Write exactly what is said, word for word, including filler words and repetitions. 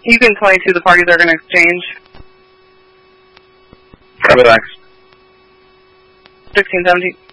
You can twenty-two, the parties are going to exchange. Relax. sixteen seventeen.